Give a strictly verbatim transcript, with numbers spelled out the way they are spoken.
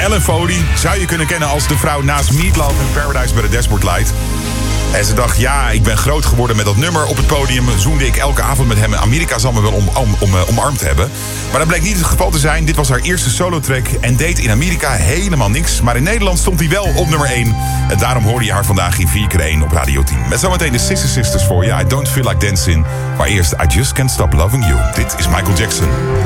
Ellen Foley zou je kunnen kennen als de vrouw naast Meatloaf in Paradise by the Dashboard Light. En ze dacht, ja, ik ben groot geworden met dat nummer op het podium. Zoende ik elke avond met hem. Amerika zal me wel om, om, om, omarmd hebben. Maar dat bleek niet het geval te zijn. Dit was haar eerste solotrack en deed in Amerika helemaal niks. Maar in Nederland stond hij wel op nummer één. En daarom hoorde je haar vandaag in vier keer één op Radio tien. Met zometeen de Sister Sisters voor je. I Don't Feel Like Dancing. Maar eerst I Just Can't Stop Loving You. Dit is Michael Jackson.